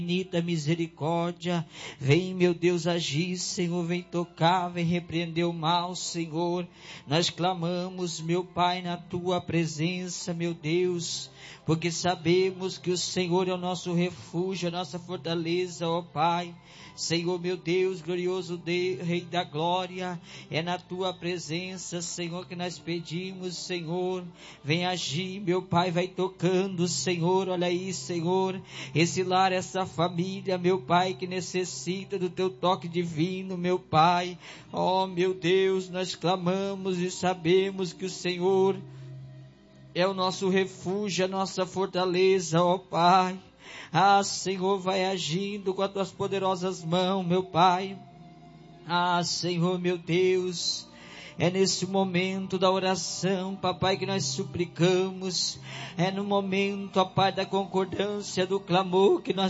infinita misericórdia. Vem, meu Deus, agir, Senhor, vem tocar, vem repreender o mal, Senhor. Nós clamamos, meu Pai, na tua presença, meu Deus, porque sabemos que o Senhor é o nosso refúgio, a nossa fortaleza, ó Pai. Senhor, meu Deus, glorioso Deus, Rei da glória, é na tua presença, Senhor, que nós pedimos, Senhor, vem agir, meu Pai, vai tocando, Senhor, olha aí, Senhor, esse lar, essa família, meu Pai, que necessita do teu toque divino, meu Pai. Ó, meu Deus, nós clamamos e sabemos que o Senhor é o nosso refúgio, a nossa fortaleza, ó Pai. Ah, Senhor, vai agindo com as tuas poderosas mãos, meu Pai. Ah, Senhor, meu Deus, é nesse momento da oração, papai, que nós suplicamos. É no momento, ó Pai, da concordância, do clamor que nós